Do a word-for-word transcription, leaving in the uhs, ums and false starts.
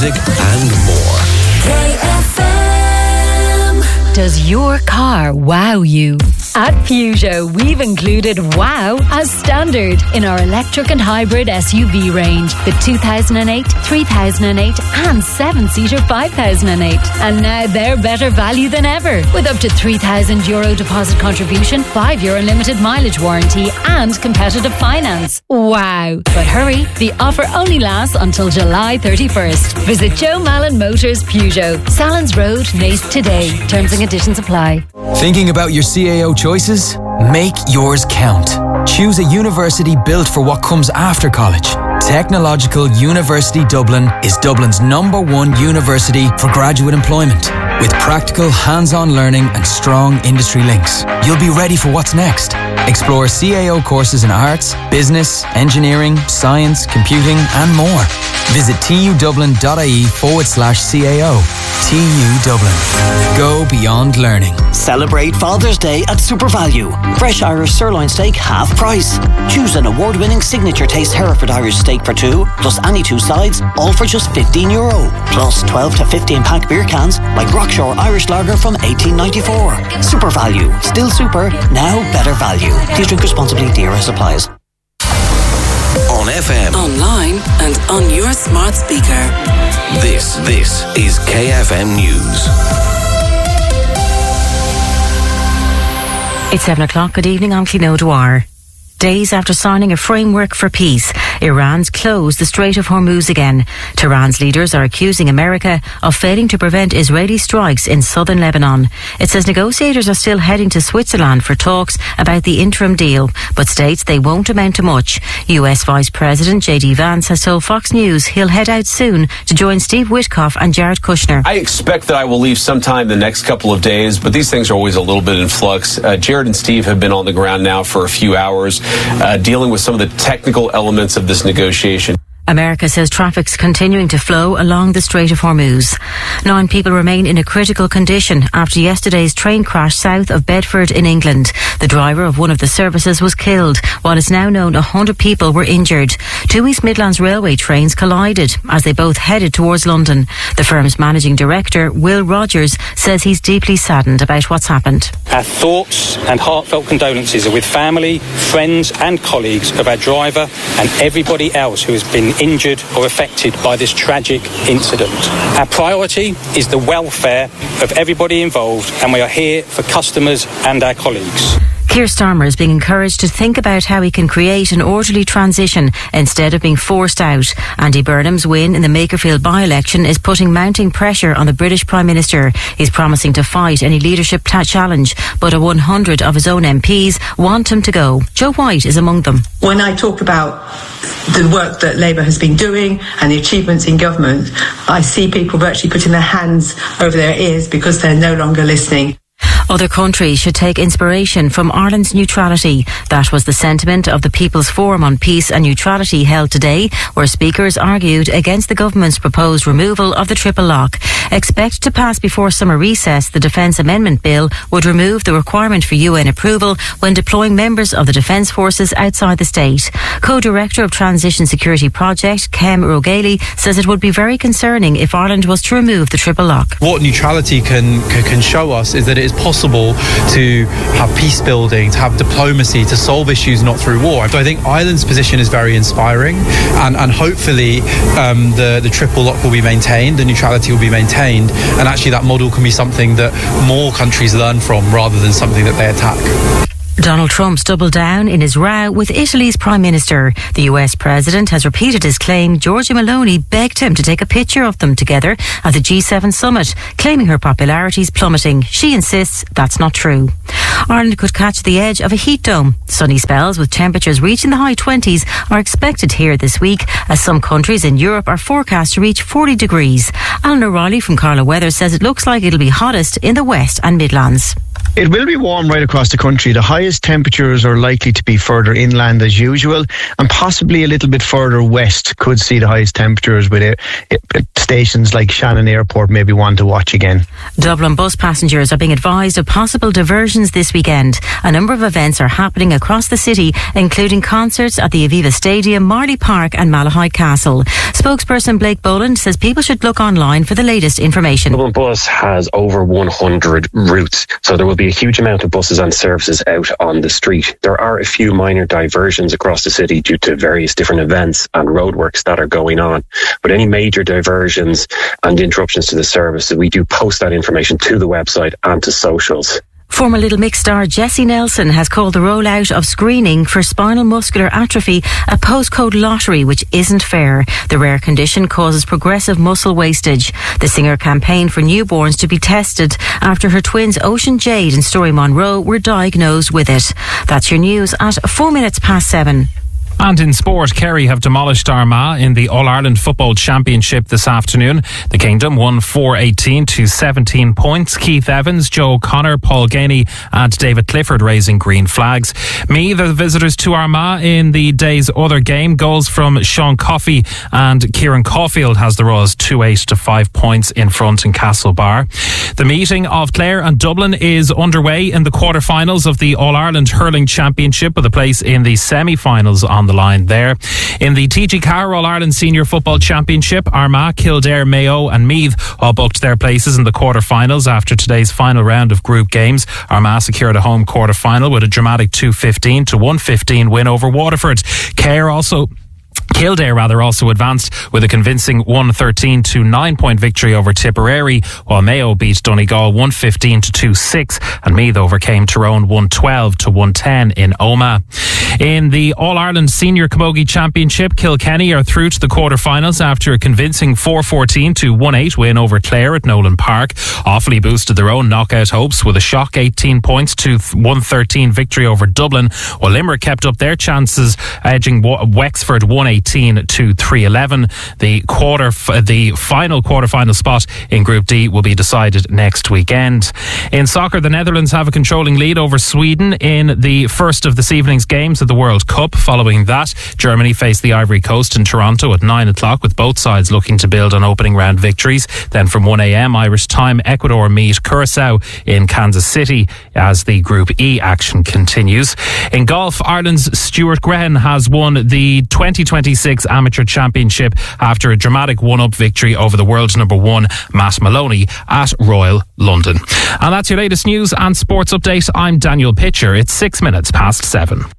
music and more. K F M. Does your car wow you? At Peugeot, we've included wow as standard in our electric and hybrid S U V range. The two thousand eight, three thousand eight and seven-seater five thousand eight. And now they're better value than ever, with up to three thousand euro deposit contribution, five year unlimited mileage warranty and competitive finance. Wow. But hurry, the offer only lasts until July thirty-first. Visit Joe Mallon Motors Peugeot, Salins Road, Naas today. Terms and conditions apply. Thinking about your C A O choices? Make yours count. Choose a university built for what comes after college. Technological University Dublin is Dublin's number one university for graduate employment. With practical, hands-on learning and strong industry links, you'll be ready for what's next. Explore C A O courses in arts, business, engineering, science, computing and more. Visit tudublin.ie forward slash CAO. T U Dublin. Go beyond learning. Celebrate Father's Day at SuperValue. Fresh Irish sirloin steak half price. Choose an award-winning signature taste Hereford Irish steak for two, plus any two sides, all for just fifteen euro. Plus twelve to fifteen pack beer cans like Rockshore Irish Lager from eighteen ninety-four. SuperValue. Still super, now better value. Please drink responsibly. D R S applies. On F M. Online and on your smart speaker. This, this is K F M News. It's seven o'clock. Good evening, I'm Clín O'Dwyer. Days after signing a framework for peace, Iran's closed the Strait of Hormuz again. Tehran's leaders are accusing America of failing to prevent Israeli strikes in southern Lebanon. It says negotiators are still heading to Switzerland for talks about the interim deal, but states they won't amount to much. U S Vice President J D Vance has told Fox News he'll head out soon to join Steve Witkoff and Jared Kushner. I expect that I will leave sometime the next couple of days, but these things are always a little bit in flux. Uh, Jared and Steve have been on the ground now for a few hours. Uh, dealing with some of the technical elements of this negotiation. America says traffic's continuing to flow along the Strait of Hormuz. Nine people remain in a critical condition after yesterday's train crash south of Bedford in England. The driver of one of the services was killed, while it's now known one hundred people were injured. Two East Midlands Railway trains collided as they both headed towards London. The firm's managing director, Will Rogers, says he's deeply saddened about what's happened. Our thoughts and heartfelt condolences are with family, friends and colleagues of our driver and everybody else who has been injured or affected by this tragic incident. Our priority is the welfare of everybody involved, and we are here for customers and our colleagues. Keir Starmer is being encouraged to think about how he can create an orderly transition instead of being forced out. Andy Burnham's win in the Makerfield by-election is putting mounting pressure on the British Prime Minister. He's promising to fight any leadership ta- challenge, but a one hundred of his own M Ps want him to go. Joe White is among them. When I talk about the work that Labour has been doing and the achievements in government, I see people virtually putting their hands over their ears because they're no longer listening. Other countries should take inspiration from Ireland's neutrality. That was the sentiment of the People's Forum on Peace and Neutrality held today, where speakers argued against the government's proposed removal of the triple lock. Expected to pass before summer recess, the Defence Amendment Bill would remove the requirement for U N approval when deploying members of the Defence Forces outside the state. Co-Director of Transition Security Project, Kem Rogaley, says it would be very concerning if Ireland was to remove the triple lock. What neutrality can, can show us is that it is possible to have peace building, to have diplomacy, to solve issues not through war. So I think Ireland's position is very inspiring, and, and hopefully um, the, the triple lock will be maintained, the neutrality will be maintained, and actually that model can be something that more countries learn from rather than something that they attack. Donald Trump's doubled down in his row with Italy's Prime Minister. The U S President has repeated his claim Giorgia Meloni begged him to take a picture of them together at the G seven summit, claiming her popularity is plummeting. She insists that's not true. Ireland could catch the edge of a heat dome. Sunny spells with temperatures reaching the high twenties are expected here this week, as some countries in Europe are forecast to reach forty degrees. Alan O'Reilly from Carla Weather says it looks like it'll be hottest in the West and Midlands. It will be warm right across the country. The highest temperatures are likely to be further inland as usual, and possibly a little bit further west could see the highest temperatures, with it, it, stations like Shannon Airport maybe one to watch again. Dublin bus passengers are being advised of possible diversions this weekend. A number of events are happening across the city, including concerts at the Aviva Stadium, Marley Park and Malahide Castle. Spokesperson Blake Boland says people should look online for the latest information. Dublin Bus has over one hundred routes, so there will be a huge amount of buses and services out on the street. There are a few minor diversions across the city due to various different events and roadworks that are going on. But any major diversions and interruptions to the service, we do post that information to the website and to socials. Former Little Mix star Jessie Nelson has called the rollout of screening for spinal muscular atrophy a postcode lottery which isn't fair. The rare condition causes progressive muscle wastage. The singer campaigned for newborns to be tested after her twins Ocean Jade and Story Monroe were diagnosed with it. That's your news at four minutes past seven. And in sport, Kerry have demolished Armagh in the All-Ireland Football Championship this afternoon. The Kingdom won four eighteen to seventeen points. Keith Evans, Joe Connor, Paul Ganey and David Clifford raising green flags. Meath, the visitors to Armagh in the day's other game. Goals from Sean Coffey and Kieran Caulfield has the Royals two eight to five points in front in Castlebar. The meeting of Clare and Dublin is underway in the quarter-finals of the All-Ireland Hurling Championship, with a place in the semi-finals on the line there. In the T G Carr All-Ireland Senior Football Championship, Armagh, Kildare, Mayo and Meath all booked their places in the quarter-finals after today's final round of group games. Armagh secured a home quarter-final with a dramatic two fifteen to one fifteen win over Waterford. Kerr also... Kildare rather also advanced with a convincing one thirteen to nine point victory over Tipperary, while Mayo beat Donegal one fifteen to two six and Meath overcame Tyrone one twelve to one ten in Omagh. In the All-Ireland Senior Camogie Championship, Kilkenny are through to the quarter-finals after a convincing four fourteen to one eight win over Clare at Nolan Park. Offaly boosted their own knockout hopes with a shock eighteen points to one thirteen victory over Dublin, while Limerick kept up their chances, edging Wexford one eighteen to three eleven. The quarter, the final quarter-final spot in Group D will be decided next weekend. In soccer, the Netherlands have a controlling lead over Sweden in the first of this evening's games of the World Cup. Following that, Germany face the Ivory Coast in Toronto at nine o'clock, with both sides looking to build on opening round victories. Then from one a.m. Irish time, Ecuador meet Curacao in Kansas City as the Group E action continues. In golf, Ireland's Stuart Grehan has won the twenty twenty-six Amateur Championship after a dramatic one-up victory over the world number one Matt Maloney at Royal London. And that's your latest news and sports update. I'm Daniel Pitcher. It's six minutes past seven.